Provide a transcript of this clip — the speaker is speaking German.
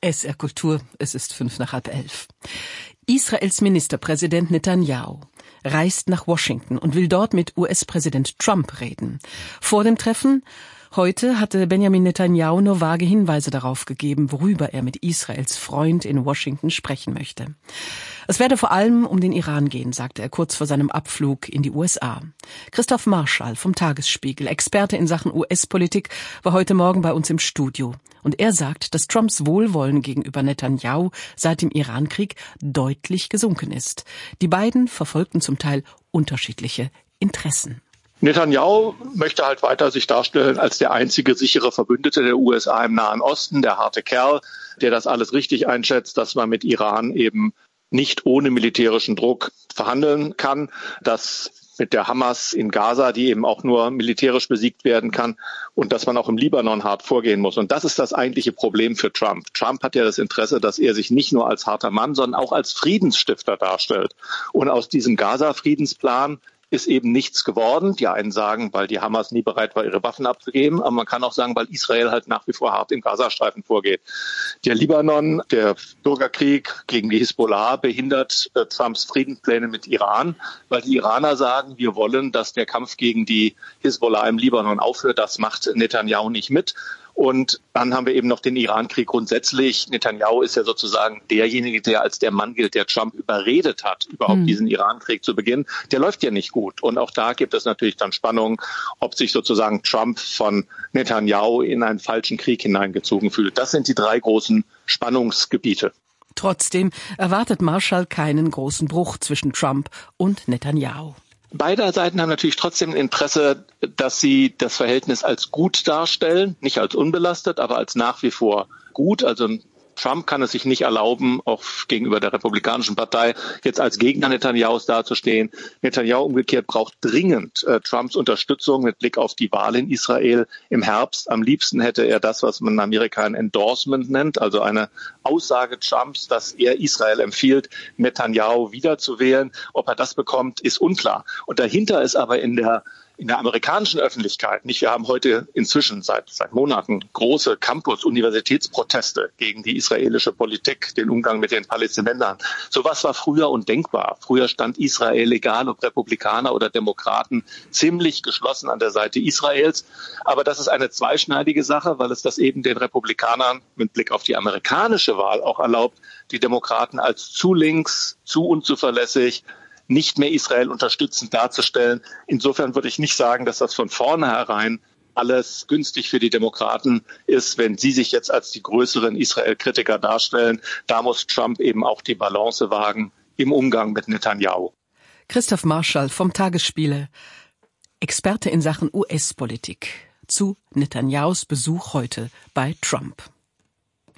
SR Kultur, es ist 11:05. Israels Ministerpräsident Netanyahu reist nach Washington und will dort mit US-Präsident Trump reden. Vor dem Treffen heute hatte Benjamin Netanyahu nur vage Hinweise darauf gegeben, worüber er mit Israels Freund in Washington sprechen möchte. Es werde vor allem um den Iran gehen, sagte er kurz vor seinem Abflug in die USA. Christoph Marschall vom Tagesspiegel, Experte in Sachen US-Politik, war heute Morgen bei uns im Studio. Und er sagt, dass Trumps Wohlwollen gegenüber Netanyahu seit dem Irankrieg deutlich gesunken ist. Die beiden verfolgten zum Teil unterschiedliche Interessen. Netanyahu möchte halt weiter sich darstellen als der einzige sichere Verbündete der USA im Nahen Osten, der harte Kerl, der das alles richtig einschätzt, dass man mit Iran eben nicht ohne militärischen Druck verhandeln kann, dass mit der Hamas in Gaza, die eben auch nur militärisch besiegt werden kann, und dass man auch im Libanon hart vorgehen muss. Und das ist das eigentliche Problem für Trump. Trump hat ja das Interesse, dass er sich nicht nur als harter Mann, sondern auch als Friedensstifter darstellt. Und aus diesem Gaza-Friedensplan ist eben nichts geworden. Die einen sagen, weil die Hamas nie bereit war, ihre Waffen abzugeben. Aber man kann auch sagen, weil Israel halt nach wie vor hart im Gazastreifen vorgeht. Der Libanon, der Bürgerkrieg gegen die Hisbollah behindert Trumps Friedenspläne mit Iran, weil die Iraner sagen, wir wollen, dass der Kampf gegen die Hisbollah im Libanon aufhört. Das macht Netanyahu nicht mit. Und dann haben wir eben noch den Irankrieg grundsätzlich. Netanyahu ist ja sozusagen derjenige, der als der Mann gilt, der Trump überredet hat, überhaupt diesen Irankrieg zu beginnen. Der läuft ja nicht gut. Und auch da gibt es natürlich dann Spannungen, ob sich sozusagen Trump von Netanyahu in einen falschen Krieg hineingezogen fühlt. Das sind die drei großen Spannungsgebiete. Trotzdem erwartet Marschall keinen großen Bruch zwischen Trump und Netanyahu. Beide Seiten haben natürlich trotzdem ein Interesse, dass sie das Verhältnis als gut darstellen, nicht als unbelastet, aber als nach wie vor gut. Also Trump kann es sich nicht erlauben, auch gegenüber der Republikanischen Partei jetzt als Gegner Netanyahus dazustehen. Netanyahu umgekehrt braucht dringend Trumps Unterstützung mit Blick auf die Wahl in Israel im Herbst. Am liebsten hätte er das, was man in Amerika ein Endorsement nennt, also eine Aussage Trumps, dass er Israel empfiehlt, Netanyahu wiederzuwählen. Ob er das bekommt, ist unklar. Und dahinter ist aber in der amerikanischen Öffentlichkeit nicht. Wir haben heute inzwischen seit Monaten große Campus-Universitätsproteste gegen die israelische Politik, den Umgang mit den Palästinensern. Sowas war früher undenkbar. Früher stand Israel, egal ob Republikaner oder Demokraten, ziemlich geschlossen an der Seite Israels. Aber das ist eine zweischneidige Sache, weil es das eben den Republikanern mit Blick auf die amerikanische Wahl auch erlaubt, die Demokraten als zu links, zu unzuverlässig, nicht mehr Israel unterstützend darzustellen. Insofern würde ich nicht sagen, dass das von vornherein alles günstig für die Demokraten ist, wenn sie sich jetzt als die größeren Israel-Kritiker darstellen. Da muss Trump eben auch die Balance wagen im Umgang mit Netanyahu. Christoph Marschall vom Tagesspiegel, Experte in Sachen US-Politik, zu Netanyahus Besuch heute bei Trump.